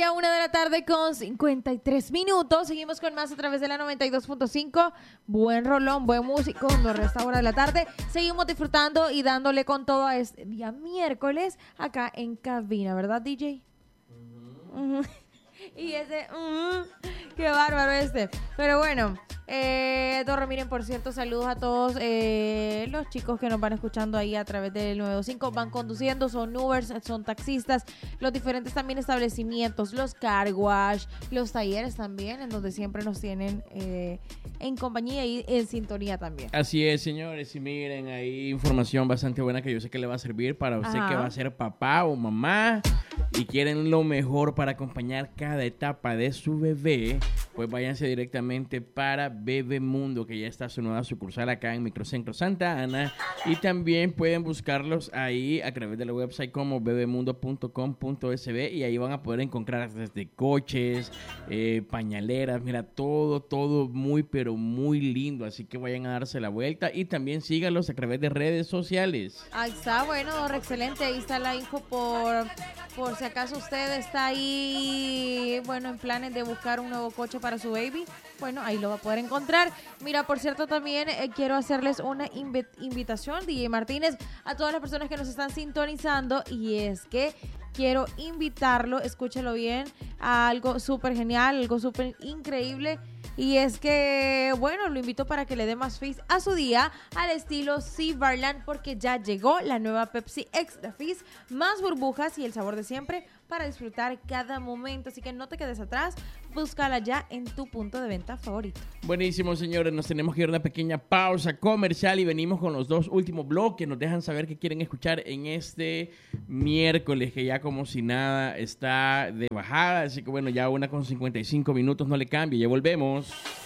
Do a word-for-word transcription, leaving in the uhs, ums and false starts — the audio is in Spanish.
la una de la tarde con cincuenta y tres minutos. Seguimos con más a través de la noventa y dos punto cinco. Buen rolón, buen músico. Nos resta hora de la tarde. Seguimos disfrutando y dándole con todo a este día miércoles acá en cabina, ¿verdad, D J? Uh-huh. Y ese, uh, qué bárbaro este. Pero bueno, eh, Dorro, miren, por cierto, saludos a todos eh, los chicos que nos van escuchando ahí a través del nueve dos cinco. Van conduciendo, son Ubers, son taxistas, los diferentes también establecimientos, los car wash, los talleres también, en donde siempre nos tienen eh, en compañía y en sintonía también. Así es, señores, y miren, hay información bastante buena que yo sé que le va a servir para usted. Ajá. Que va a ser papá o mamá y quieren lo mejor para acompañar cada etapa de su bebé, pues váyanse directamente para Bebemundo, que ya está su nueva sucursal acá en Microcentro Santa Ana, y también pueden buscarlos ahí a través de la website como bebemundo punto com punto es be, y ahí van a poder encontrar desde coches, eh, pañaleras, mira, todo, todo muy, pero muy lindo, así que vayan a darse la vuelta y también síganlos a través de redes sociales. Ahí está, bueno, Dorro, excelente, ahí está la info por, por si acaso usted está ahí, bueno, en planes de buscar un nuevo coche para su baby, bueno, ahí lo va a poder encontrar. Mira, por cierto, también eh, quiero hacerles una invi- invitación, D J Martínez, a todas las personas que nos están sintonizando, y es que quiero invitarlo, escúchelo bien, a algo súper genial, algo súper increíble. Y es que, bueno, lo invito para que le dé más fizz a su día al estilo Sea Barland, porque ya llegó la nueva Pepsi Extra Fizz, más burbujas y el sabor de siempre para disfrutar cada momento. Así que no te quedes atrás, búscala ya en tu punto de venta favorito. Buenísimo, señores, nos tenemos que ir a una pequeña pausa comercial y venimos con los dos últimos bloques. Nos dejan saber qué quieren escuchar en este miércoles, que ya como si nada está de bajada. Así que bueno, ya una con cincuenta y cinco minutos, no le cambie, ya volvemos.